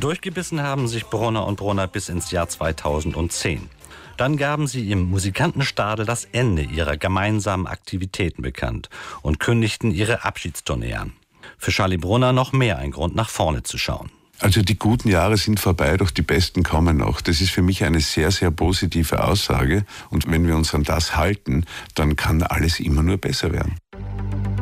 Durchgebissen haben sich Brunner und Brunner bis ins Jahr 2010. Dann gaben sie im Musikantenstadel das Ende ihrer gemeinsamen Aktivitäten bekannt und kündigten ihre Abschiedstournee an. Für Charlie Brunner noch mehr ein Grund, nach vorne zu schauen. Also die guten Jahre sind vorbei, doch die besten kommen noch. Das ist für mich eine sehr, sehr positive Aussage. Und wenn wir uns an das halten, dann kann alles immer nur besser werden.